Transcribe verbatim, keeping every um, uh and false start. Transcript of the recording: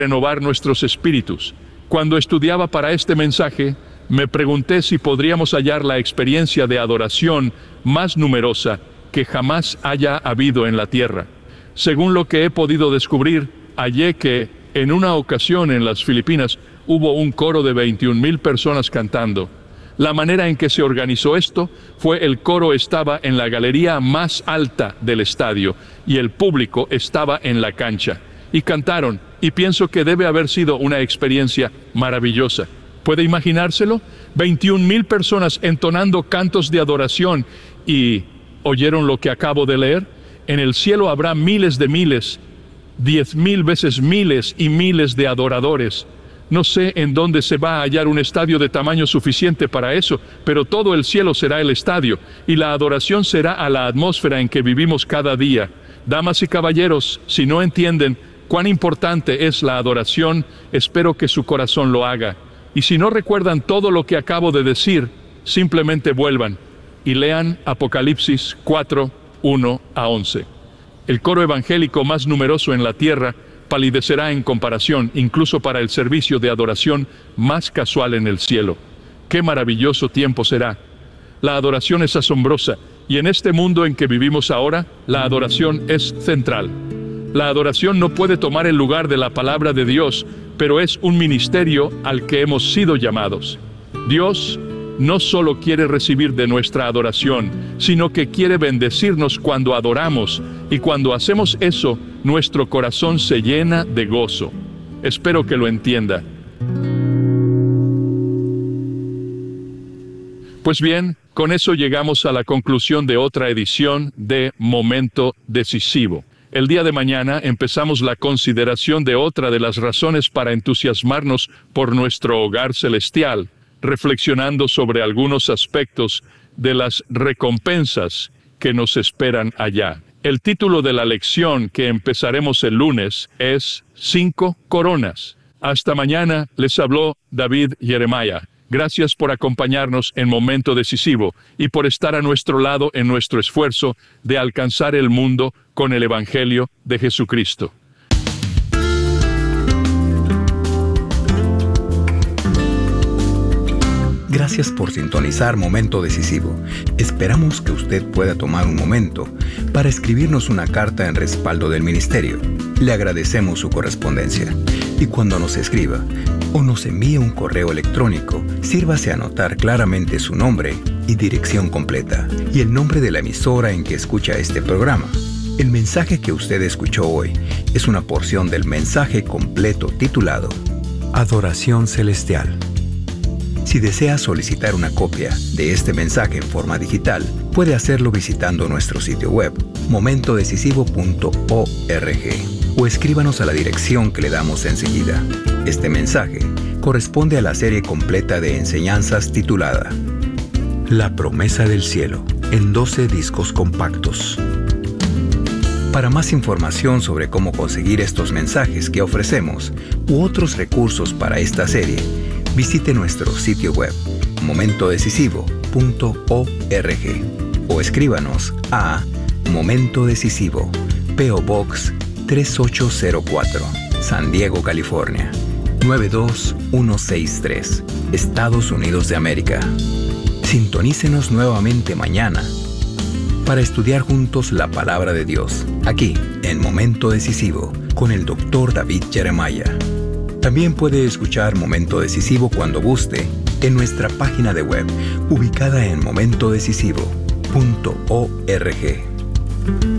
renovar nuestros espíritus. Cuando estudiaba para este mensaje, me pregunté si podríamos hallar la experiencia de adoración más numerosa que jamás haya habido en la tierra. Según lo que he podido descubrir, hallé que en una ocasión en las Filipinas hubo un coro de veintiún mil personas cantando. La manera en que se organizó esto fue el coro estaba en la galería más alta del estadio y el público estaba en la cancha. Y cantaron, y pienso que debe haber sido una experiencia maravillosa. ¿Puede imaginárselo? veintiún mil personas entonando cantos de adoración. ¿Y oyeron lo que acabo de leer? En el cielo habrá miles de miles, diez mil veces miles y miles de adoradores. No sé en dónde se va a hallar un estadio de tamaño suficiente para eso, pero todo el cielo será el estadio, y la adoración será a la atmósfera en que vivimos cada día. Damas y caballeros, si no entienden cuán importante es la adoración, espero que su corazón lo haga. Y si no recuerdan todo lo que acabo de decir, simplemente vuelvan y lean Apocalipsis cuatro, uno a once. El coro evangélico más numeroso en la tierra palidecerá en comparación, incluso para el servicio de adoración más casual en el cielo. ¡Qué maravilloso tiempo será! La adoración es asombrosa, y en este mundo en que vivimos ahora, la adoración es central. La adoración no puede tomar el lugar de la palabra de Dios, pero es un ministerio al que hemos sido llamados. Dios no solo quiere recibir de nuestra adoración, sino que quiere bendecirnos cuando adoramos, y cuando hacemos eso, nuestro corazón se llena de gozo. Espero que lo entienda. Pues bien, con eso llegamos a la conclusión de otra edición de Momento Decisivo. El día de mañana empezamos la consideración de otra de las razones para entusiasmarnos por nuestro hogar celestial, reflexionando sobre algunos aspectos de las recompensas que nos esperan allá. El título de la lección que empezaremos el lunes es Cinco Coronas. Hasta mañana, les habló David Jeremiah. Gracias por acompañarnos en Momento Decisivo y por estar a nuestro lado en nuestro esfuerzo de alcanzar el mundo con el Evangelio de Jesucristo. Gracias por sintonizar Momento Decisivo. Esperamos que usted pueda tomar un momento para escribirnos una carta en respaldo del ministerio. Le agradecemos su correspondencia. Y cuando nos escriba o nos envíe un correo electrónico, sírvase a anotar claramente su nombre y dirección completa y el nombre de la emisora en que escucha este programa. El mensaje que usted escuchó hoy es una porción del mensaje completo titulado Adoración Celestial. Si desea solicitar una copia de este mensaje en forma digital, puede hacerlo visitando nuestro sitio web, momento decisivo punto org, o escríbanos a la dirección que le damos enseguida. Este mensaje corresponde a la serie completa de enseñanzas titulada La Promesa del Cielo, en doce discos compactos. Para más información sobre cómo conseguir estos mensajes que ofrecemos u otros recursos para esta serie, visite nuestro sitio web, momento decisivo punto org, o escríbanos a Momento Decisivo, P O Box tres ocho cero cuatro, San Diego, California, nueve dos uno seis tres, Estados Unidos de América. Sintonícenos nuevamente mañana para estudiar juntos la Palabra de Dios, aquí en Momento Decisivo, con el doctor David Jeremiah. También puede escuchar Momento Decisivo cuando guste en nuestra página de web, ubicada en momento decisivo punto org.